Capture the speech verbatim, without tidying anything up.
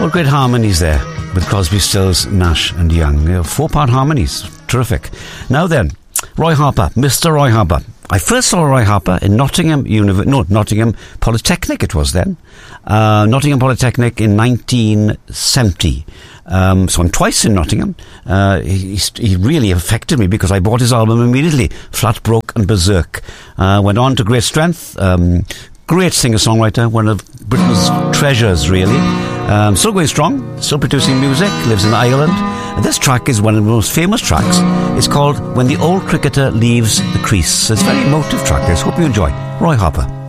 Well, great harmonies there with Crosby, Stills, Nash and Young. You know, four-part harmonies. Terrific. Now then, Roy Harper, Mister Roy Harper. I first saw Roy Harper in Nottingham Univ- no, Nottingham Polytechnic it was then. Uh, Nottingham Polytechnic in nineteen seventy. Um, so I'm twice in Nottingham. Uh, he, he really affected me because I bought his album immediately. Flat Broke and Berserk. Uh, went on to great strength. Um, great singer-songwriter. One of Britain's treasures, really. Um, still going strong. Still producing music. Lives in Ireland. And this track is one of the most famous tracks. It's called When the Old Cricketer Leaves the Crease. It's a very emotive track. I hope you enjoy. Roy Harper.